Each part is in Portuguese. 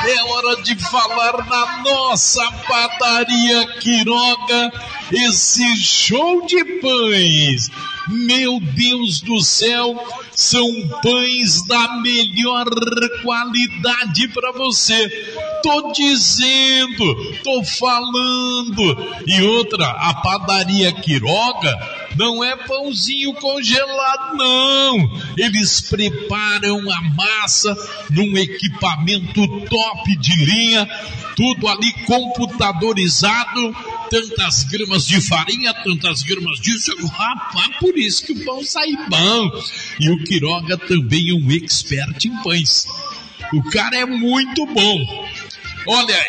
É hora de falar na nossa padaria Quiroga, esse show de pães. Meu Deus do céu, são pães da melhor qualidade para você. Tô dizendo, tô falando. E outra, a padaria Quiroga não é pãozinho congelado, não. Eles preparam a massa num equipamento top de linha, tudo ali computadorizado, tantas gramas de farinha, tantas gramas disso. Rapaz, por isso que o pão sai bom. E o Quiroga também é um expert em pães. O cara é muito bom. Olha,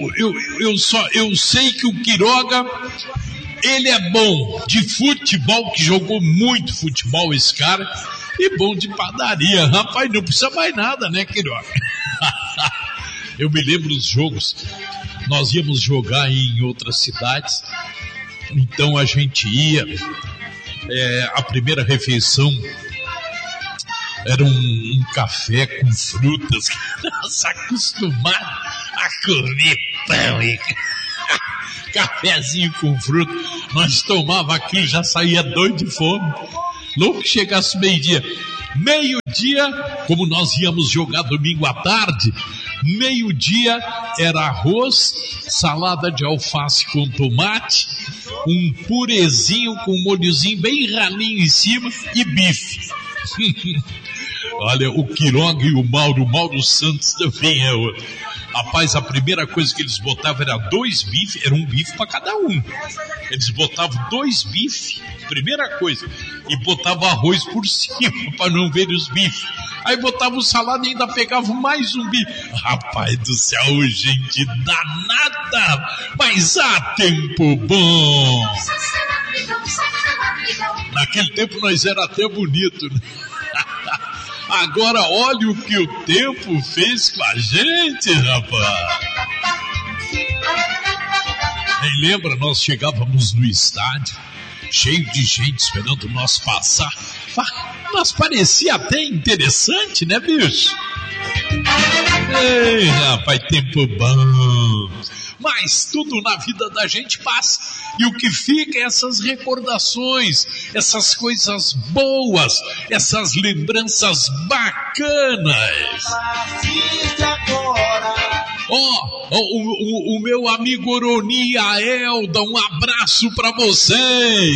eu sei que o Quiroga, ele é bom de futebol, que jogou muito futebol esse cara, e bom de padaria. Rapaz, não precisa mais nada, né, Quiroga? Eu me lembro dos jogos, nós íamos jogar em outras cidades, então a gente ia, a primeira refeição era um café com frutas, nossa, acostumado a comer pão e cafezinho com fruta, nós tomava aquilo, já saía doido de fome, louco que chegasse meio-dia, como nós íamos jogar domingo à tarde, meio-dia era arroz, salada de alface com tomate, um purezinho com um molhozinho bem ralinho em cima e bife. Olha, o Quiroga e o Mauro Santos também é outro. Rapaz, a primeira coisa que eles botavam era 2 bifes, era um bife para cada um. Eles botavam 2 bifes, primeira coisa, e botavam arroz por cima para não ver os bifes. Aí botavam salada e ainda pegavam mais um bife. Rapaz do céu, gente danada, mas há tempo bom. Naquele tempo nós era até bonito, né? Agora olha o que o tempo fez com a gente, rapaz. Nem lembra, nós chegávamos no estádio, cheio de gente esperando nós passar. Nós parecia até interessante, né, bicho? Ei, rapaz, tempo bom. Mas tudo na vida da gente passa. E o que fica é essas recordações, essas coisas boas, essas lembranças bacanas. O meu amigo Oroni e a Elda, um abraço para vocês.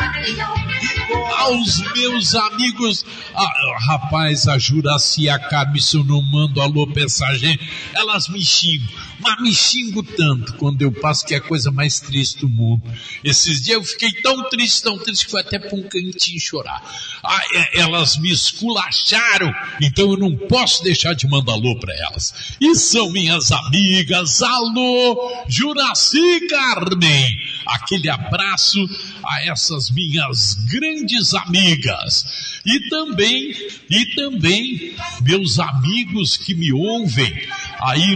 Aos meus amigos, rapaz, a Juraci e a Carmen, se eu não mando alô pra essa gente, elas me xingam, mas me xingo tanto quando eu passo, que é a coisa mais triste do mundo. Esses dias eu fiquei tão triste que foi até pra um cantinho chorar. Elas me esculacharam, então eu não posso deixar de mandar alô pra elas. E são minhas amigas. Alô, Juraci e Carmen. Aquele abraço a essas minhas grandes amigas. E também meus amigos que me ouvem aí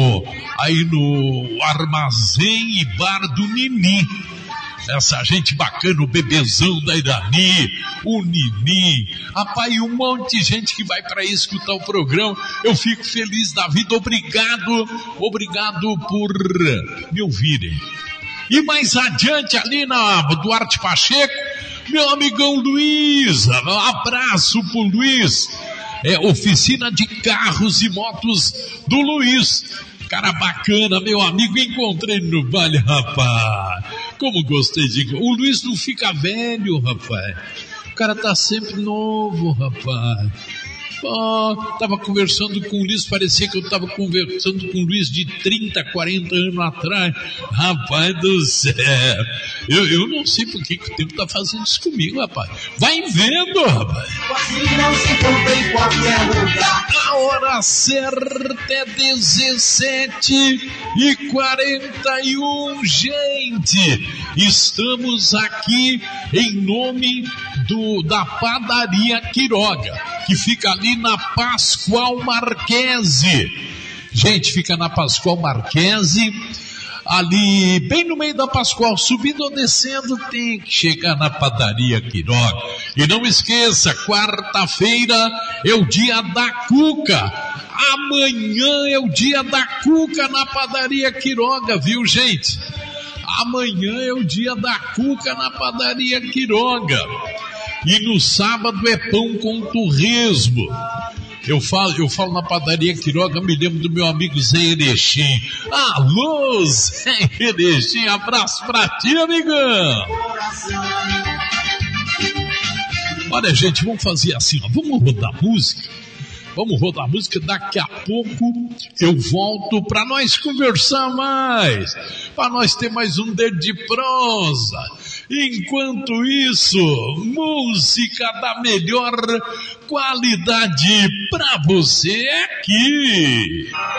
no Armazém e Bar do Nini. Essa gente bacana, o bebezão da Irani, o Nini, rapaz, e um monte de gente que vai para escutar o programa. Eu fico feliz da vida. Obrigado por me ouvirem. E mais adiante ali na Duarte Pacheco, meu amigão Luiz, um abraço pro Luiz, oficina de carros e motos do Luiz, cara bacana, meu amigo, encontrei no baile, rapaz, como gostei o Luiz não fica velho, rapaz, o cara tá sempre novo, rapaz. Tava conversando com o Luiz, parecia que eu tava conversando com o Luiz de 30, 40 anos atrás. Rapaz do céu, eu não sei por que o tempo tá fazendo isso comigo, rapaz. Vai vendo, rapaz. A hora certa é 17h41, gente. Estamos aqui em nome da padaria Quiroga, que fica ali na Pascoal Marquese. Gente, fica na Pascoal Marquese, ali bem no meio da Pascoal, subindo ou descendo, tem que chegar na padaria Quiroga. E não esqueça, quarta-feira é o dia da cuca. Amanhã é o dia da cuca na padaria Quiroga, viu, gente? Amanhã é o dia da cuca na padaria Quiroga. E no sábado é pão com torresmo. Eu falo na padaria Quiroga, me lembro do meu amigo Zé Erechim. Alô, Zé Erechim, abraço pra ti, amigão. Olha, gente, vamos fazer assim, ó, vamos rodar música. Daqui a pouco eu volto para nós conversar mais, para nós ter mais um dedo de prosa. Enquanto isso, música da melhor qualidade para você aqui.